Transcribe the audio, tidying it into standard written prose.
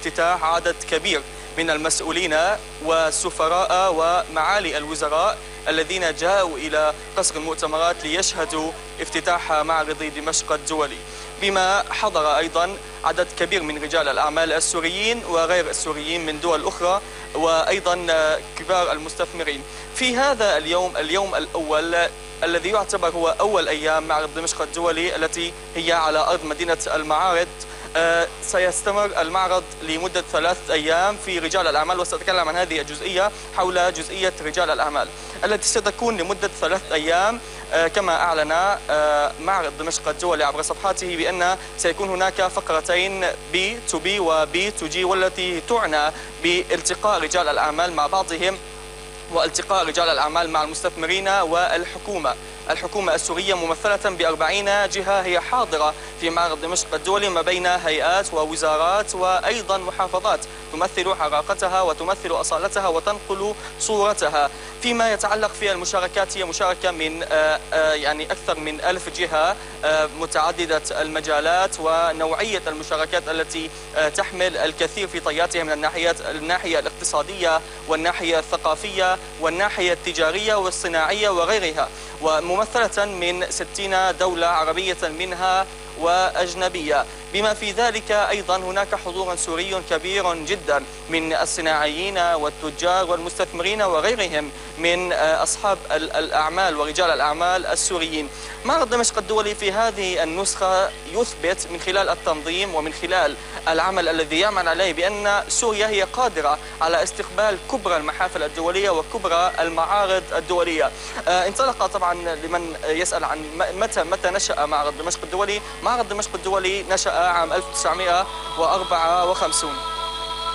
الافتتاح عدد كبير من المسؤولين والسفراء ومعالي الوزراء الذين جاءوا إلى قصر المؤتمرات ليشهدوا افتتاح معرض دمشق الدولي، بما حضر أيضا عدد كبير من رجال الأعمال السوريين وغير السوريين من دول أخرى، وأيضا كبار المستثمرين. في هذا اليوم الأول الذي يعتبر هو أول أيام معرض دمشق الدولي التي هي على أرض مدينة المعارض، سيستمر المعرض لمدة 3 أيام في رجال الأعمال، وسأتكلم عن هذه الجزئية حول جزئية رجال الأعمال التي ستكون لمدة 3 أيام. كما أعلن معرض دمشق الدولي عبر صفحاته بأن سيكون هناك فقرتين B2B و B2G، والتي تعنى بالتقاء رجال الأعمال مع بعضهم والتقاء رجال الأعمال مع المستثمرين والحكومة. الحكومة السورية ممثلة ب40 جهة هي حاضرة في معرض دمشق الدولي، ما بين هيئات ووزارات وأيضا محافظات تمثل حراقتها وتمثل أصالتها وتنقل صورتها. فيما يتعلق في المشاركات، هي مشاركة من يعني أكثر من 1000 جهة متعددة المجالات ونوعية المشاركات التي تحمل الكثير في طياتها من الناحية الاقتصادية والناحية الثقافية والناحية التجارية والصناعية وغيرها، وممثلة من 60 دولة عربية منها وأجنبية، بما في ذلك أيضا هناك حضور سوري كبير جدا من الصناعيين والتجار والمستثمرين وغيرهم من أصحاب الأعمال ورجال الأعمال السوريين. معرض دمشق الدولي في هذه النسخة يثبت من خلال التنظيم ومن خلال العمل الذي يعمل عليه بأن سوريا هي قادرة على استقبال كبرى المحافل الدولية وكبرى المعارض الدولية. انطلق طبعا لمن يسأل عن متى نشأ معرض دمشق الدولي. معرض دمشق الدولي نشأ عام 1954